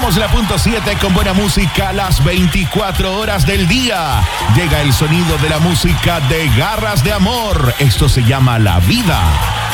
Somos la punto 7 con buena música las 24 horas del día. Llega el sonido de la música de Garras de Amor. Esto se llama La Vida.